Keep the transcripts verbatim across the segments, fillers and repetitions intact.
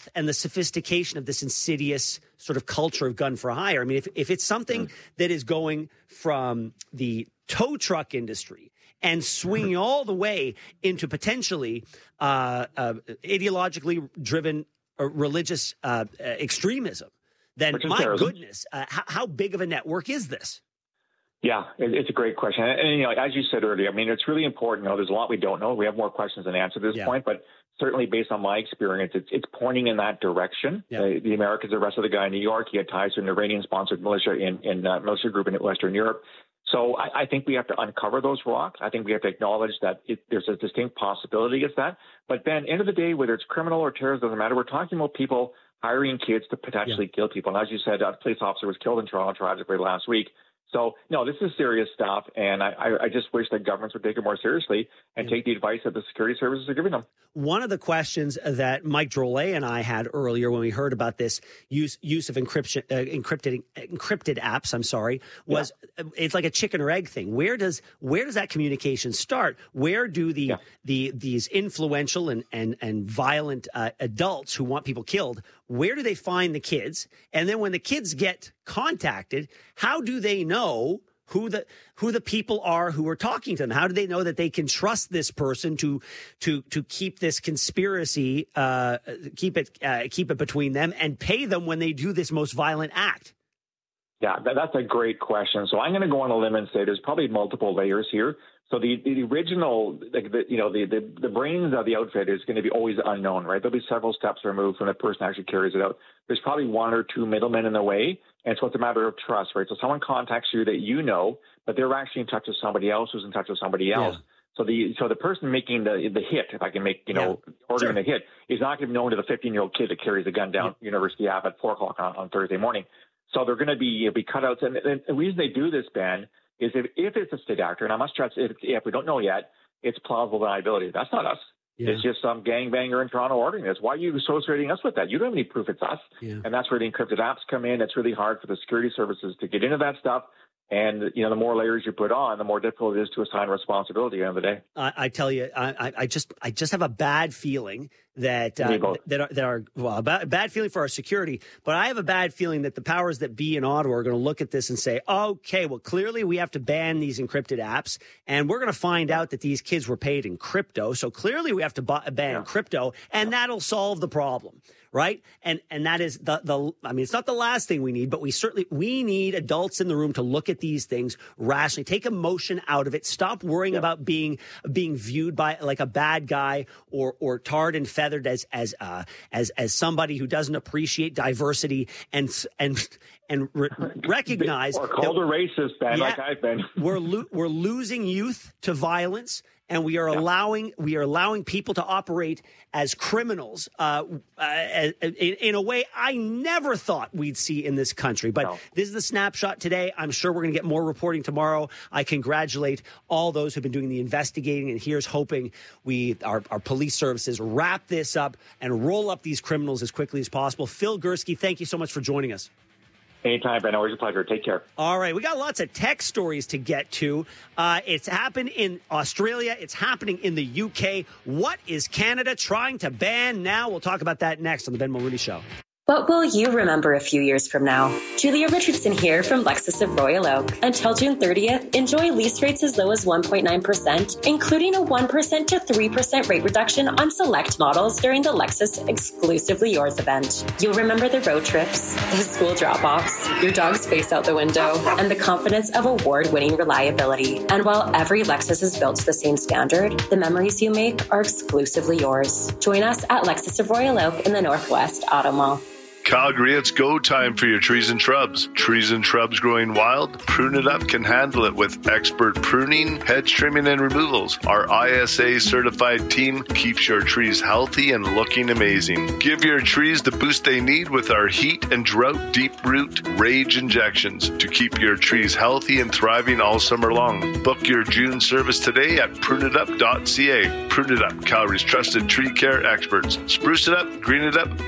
depth and the sophistication of this insidious sort of culture of gun for hire. I mean, if, if it's something that is going from the tow truck industry and swinging all the way into potentially uh, uh, ideologically driven uh, religious uh, extremism, then my terrorism. goodness, uh, how, how big of a network is this? Yeah, it's a great question. And, and, you know, as you said earlier, I mean, it's really important. You know, there's a lot we don't know. We have more questions than answers at this yeah. point, but certainly based on my experience, it's it's pointing in that direction. Yeah. Uh, the Americans arrested a guy in New York. He had ties to an Iranian-sponsored militia in, in uh, militia group in Western Europe. So I, I think we have to uncover those rocks. I think we have to acknowledge that it, there's a distinct possibility against that. But Ben, end of the day, whether it's criminal or terrorist, doesn't matter. We're talking about people hiring kids to potentially yeah. kill people. And as you said, a police officer was killed in Toronto tragically last week. So, no, this is serious stuff, and I, I, I just wish that governments would take it more seriously and yeah. take the advice that the security services are giving them. One of the questions that Mike Drolet and I had earlier when we heard about this use use of encryption, uh, encrypted encrypted apps, I'm sorry, was yeah. it's like a chicken or egg thing. Where does where does that communication start? Where do the yeah. the these influential and and and violent uh, adults who want people killed? Where do they find the kids? And then when the kids get contacted, how do they know who the who the people are who are talking to them? How do they know that they can trust this person to to to keep this conspiracy, uh, keep it uh, keep it between them, and pay them when they do this most violent act? Yeah, that, that's a great question. So I'm going to go on a limb and say there's probably multiple layers here. So the, the original, like the, you know, the, the, the brains of the outfit is going to be always unknown, right? There'll be several steps removed when the person actually carries it out. There's probably one or two middlemen in the way, and so it's a matter of trust, right? So someone contacts you that you know, but they're actually in touch with somebody else who's in touch with somebody else. Yeah. So the so the person making the the hit, if I can make, you know, yeah. ordering sure. the hit, is not going to be known to the fifteen-year-old kid that carries a gun down yeah. University Ave at four o'clock on, on Thursday morning. So they're going to be be cutouts, and, and the reason they do this, Ben, is if, if it's a state actor, and I must stress, if, if we don't know yet, it's plausible deniability. That's not us. Yeah. It's just some gangbanger in Toronto ordering this. Why are you associating us with that? You don't have any proof it's us. Yeah. And that's where the encrypted apps come in. It's really hard for the security services to get into that stuff. And, you know, the more layers you put on, the more difficult it is to assign responsibility at the end of the day. I, I tell you, I, I just I just have a bad feeling that uh, that are, that are well, a bad, bad feeling for our security. But I have a bad feeling that the powers that be in Ottawa are going to look at this and say, okay, well, clearly we have to ban these encrypted apps. And we're going to find out that these kids were paid in crypto. So clearly we have to ban yeah. crypto, and yeah. that'll solve the problem. Right. And and that is the, the I mean, it's not the last thing we need, but we certainly we need adults in the room to look at these things rationally, take emotion out of it. Stop worrying yeah. about being being viewed by like a bad guy or or tarred and feathered as as uh, as as somebody who doesn't appreciate diversity and and and re- recognize or called that, a racist, Ben, yeah, like I've been. we're lo- we're losing youth to violence. And we are yeah. allowing we are allowing people to operate as criminals uh, uh, in, in a way I never thought we'd see in this country. But no. this is the snapshot today. I'm sure we're going to get more reporting tomorrow. I congratulate all those who've been doing the investigating. And here's hoping we our, our police services wrap this up and roll up these criminals as quickly as possible. Phil Gurski, thank you so much for joining us. Anytime, Ben. Always a pleasure. Take care. All right. We got lots of tech stories to get to. Uh, it's happened in Australia. It's happening in the U K. What is Canada trying to ban now? We'll talk about that next on the Ben Mulroney Show. What will you remember a few years from now? Julia Richardson here from Lexus of Royal Oak. Until June thirtieth, enjoy lease rates as low as one point nine percent, including a one percent to three percent rate reduction on select models during the Lexus Exclusively Yours event. You'll remember the road trips, the school drop-offs, your dog's face out the window, and the confidence of award-winning reliability. And while every Lexus is built to the same standard, the memories you make are exclusively yours. Join us at Lexus of Royal Oak in the Northwest Auto Mall. Calgary, it's go time for your trees and shrubs. Trees and shrubs growing wild? Prune It Up can handle it with expert pruning, hedge trimming, and removals. Our I S A certified team keeps your trees healthy and looking amazing. Give your trees the boost they need with our heat and drought deep root rage injections to keep your trees healthy and thriving all summer long. Book your June service today at prune it up dot c a. Prune It Up, Calgary's trusted tree care experts. Spruce it up, green it up,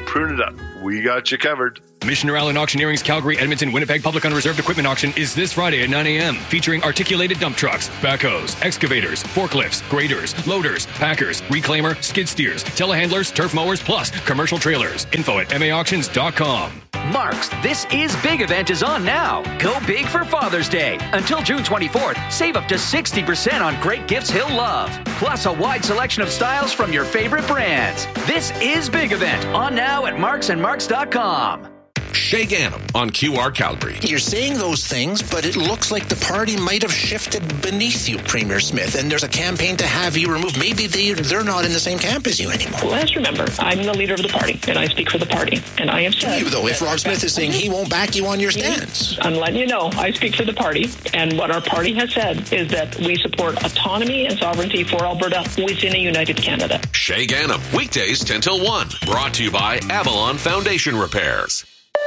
Prune It Up. We got you covered. Missioner Allen Auctioneering's Calgary, Edmonton, Winnipeg Public Unreserved Equipment Auction is this Friday at nine a.m. featuring articulated dump trucks, backhoes, excavators, forklifts, graders, loaders, packers, reclaimer, skid steers, telehandlers, turf mowers, plus commercial trailers. Info at m a auctions dot com. Mark's This Is Big event is on now. Go big for Father's Day. Until June twenty-fourth, save up to sixty percent on great gifts he'll love. Plus a wide selection of styles from your favorite brands. This Is Big event on now at marks and marks dot com. Shay Ganem on Q R Calgary. You're saying those things, but it looks like the party might have shifted beneath you, Premier Smith, and there's a campaign to have you removed. Maybe they, they're not in the same camp as you anymore. Well, let's remember, I'm the leader of the party, and I speak for the party, and I have said... You, though, if Rob Smith is saying he won't back you on your stance. I'm letting you know, I speak for the party, and what our party has said is that we support autonomy and sovereignty for Alberta within a united Canada. Shay Ganem, weekdays ten till one. Brought to you by Avalon Foundation Repairs.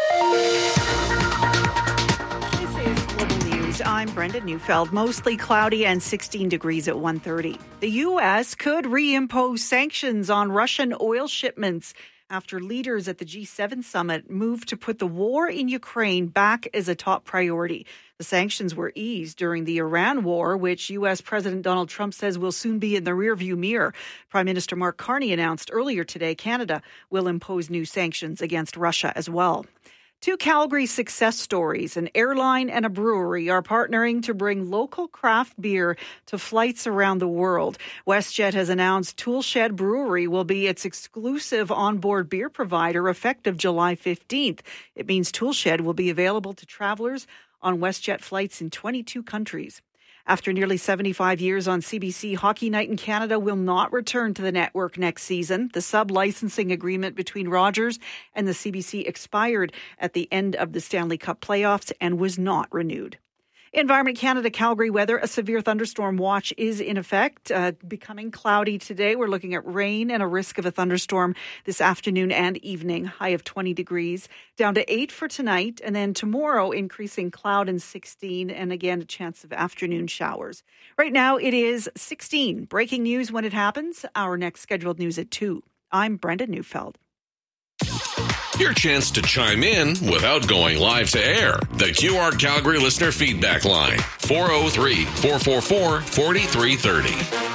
This is Global News. I'm Brenda Neufeld. Mostly cloudy and sixteen degrees at one thirty. The U S could reimpose sanctions on Russian oil shipments after leaders at the G seven summit moved to put the war in Ukraine back as a top priority. The sanctions were eased during the Iran war, which U S President Donald Trump says will soon be in the rearview mirror. Prime Minister Mark Carney announced earlier today Canada will impose new sanctions against Russia as well. Two Calgary success stories, an airline and a brewery, are partnering to bring local craft beer to flights around the world. WestJet has announced Toolshed Brewery will be its exclusive onboard beer provider effective July fifteenth. It means Toolshed will be available to travelers on WestJet flights in twenty-two countries. After nearly seventy-five years on C B C, Hockey Night in Canada will not return to the network next season. The sub-licensing agreement between Rogers and the C B C expired at the end of the Stanley Cup playoffs and was not renewed. Environment Canada Calgary weather, a severe thunderstorm watch is in effect, uh, becoming cloudy today. We're looking at rain and a risk of a thunderstorm this afternoon and evening, high of twenty degrees, down to eight for tonight, and then tomorrow increasing cloud and sixteen, and again a chance of afternoon showers. Right now it is sixteen. Breaking news when it happens. Our next scheduled news at two. I'm Brenda Neufeld. Your chance to chime in without going live to air. The Q R Calgary Listener Feedback Line, four oh three, four four four, four three three oh.